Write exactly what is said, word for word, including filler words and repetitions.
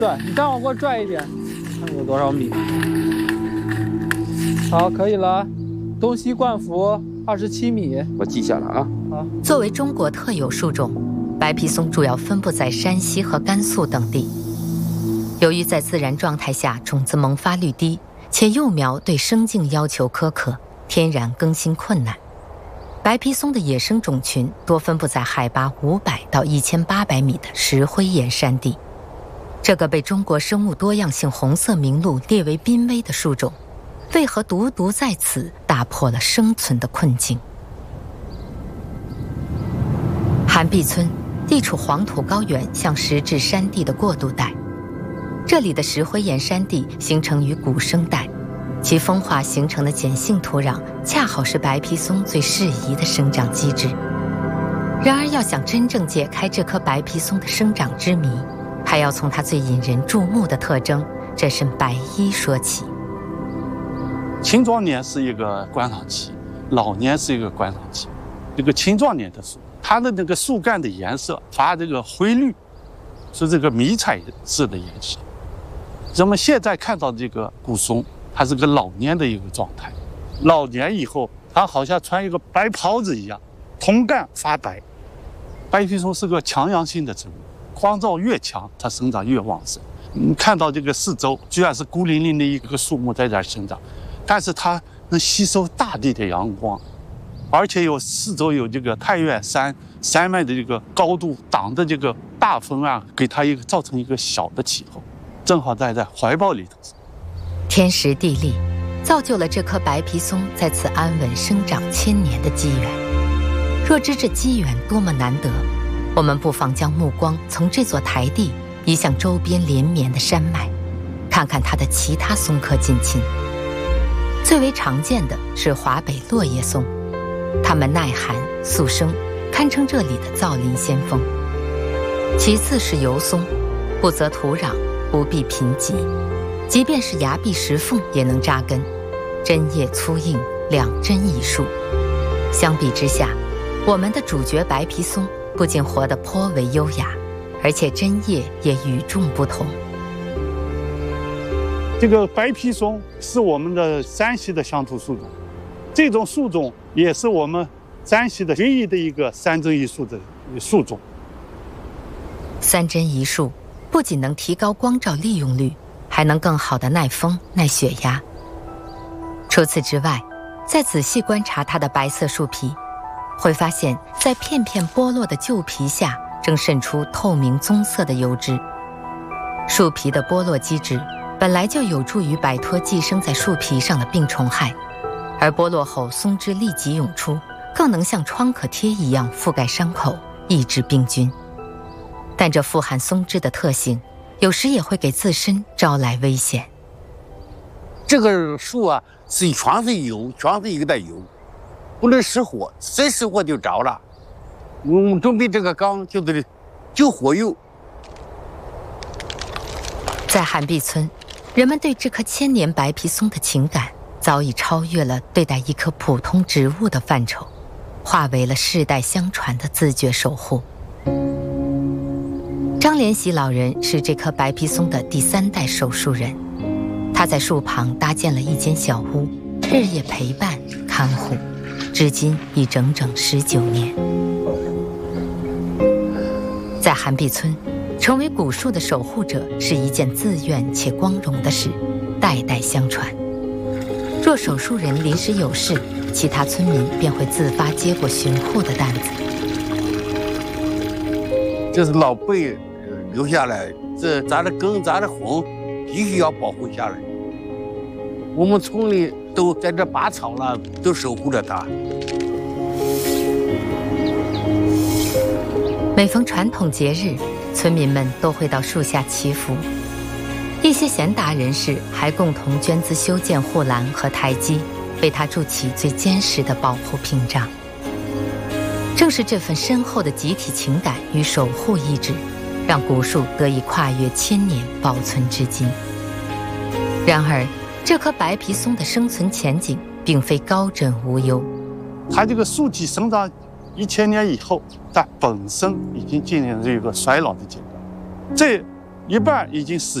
对，你再往过拽一点，看有多少米。好，可以了。东西冠幅二十七米， 我记下了啊。 好。 作为中国特有树种，白皮松主要分布在山西和甘肃等地。由于在自然状态下种子萌发率低，且幼苗对生境要求苛刻，天然更新困难，白皮松的野生种群多分布在海拔五百到一千八百米的石灰岩山地。这个被中国生物多样性红色名录列为濒危的树种，为何独独在此打破了生存的困境？韩壁村地处黄土高原向石质山地的过渡带，这里的石灰岩山地形成于古生代，其风化形成的碱性土壤恰好是白皮松最适宜的生长基质。然而，要想真正解开这棵白皮松的生长之谜，还要从它最引人注目的特征——这身白衣说起。 青壮年是一个观赏期，老年是一个观赏期。这个青壮年的树，它的那个树干的颜色发这个灰绿，是这个迷彩色的颜色。咱们现在看到这个古松，它是个老年的一个状态。老年以后，它好像穿一个白袍子一样，通干发白。白皮松是个强阳性的植物，光照越强，它生长越旺盛。你看到这个四周，虽然是孤零零的一个树木在这儿生长，但是它能吸收大地的阳光，而且有四周有这个太岳山山脉的这个高度挡的这个大风啊，给它一个造成一个小的气候，正好在在怀抱里头。 天时地利，造就了这棵白皮松在此安稳生长千年的机缘。若知这机缘多么难得，我们不妨将目光从这座台地移向周边连绵的山脉，看看它的其他松科近亲。最为常见的是华北落叶松，它们耐寒速生，堪称这里的造林先锋。其次是油松，不择土壤，不避贫瘠，即便是崖壁石缝也能扎根，针叶粗硬，两针一束。相比之下，我们的主角白皮松不仅活得颇为优雅，而且针叶也与众不同。 这个白皮松是我们的山西的乡土树种，这种树种也是我们山西的唯一的一个三针一树的树种。 三针一树不仅能提高光照利用率，还能更好的耐风耐血压。除此之外，再仔细观察它的白色树皮，会发现在片片剥落的旧皮下正渗出透明棕色的油脂。树皮的剥落机制本来就有助于摆脱寄生在树皮上的病虫害，而剥落后松脂立即涌出，更能像创可贴一样覆盖伤口，抑制病菌。但这富含松脂的特性，有时也会给自身招来危险。 这个树啊，是全是油，全是一个的油，不能失火，再失火就着了。我们准备这个缸就是救火用。 在韩壁村，人们对这棵千年白皮松的情感早已超越了对待一棵普通植物的范畴，化为了世代相传的自觉守护。张连喜老人是这棵白皮松的第三代守树人，他在树旁搭建了一间小屋，日夜陪伴看护，至今已整整十九年。在韩壁村，成为古树的守护者是一件自愿且光荣的事，代代相传。若守树人临时有事，其他村民便会自发接过巡护的担子。 这是老辈留下来，这咱的根咱的魂必须要保护下来。我们村里都在这拔草了，都守护着它。 每逢传统节日，村民们都会到树下祈福，一些贤达人士还共同捐资修建护栏和台基，为它筑起最坚实的保护屏障。正是这份深厚的集体情感与守护意志，让古树得以跨越千年保存至今。然而，这棵白皮松的生存前景并非高枕无忧。 它这个树体生长一千年以后，但本身已经进入了一个衰老的阶段。这一半已经死